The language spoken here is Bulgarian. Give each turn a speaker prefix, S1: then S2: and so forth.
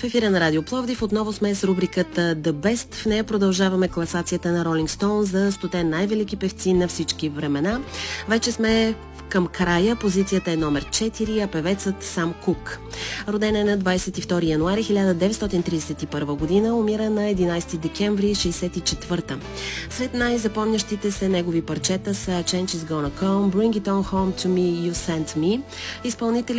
S1: ефира на Радио Пловдив отново сме с рубриката The Best. В нея продължаваме класацията на Rolling Stone за 100 най-велики певци на всички времена. Вече сме към края. Позицията е номер 4, а певецът Сам Кук. Роден е на 22 януари 1931 година, умира на 11 декември 1964. Сред най-запомнящите се негови парчета са Change is Gonna Come, Bring It On Home to Me, You Sent Me. Изпълнители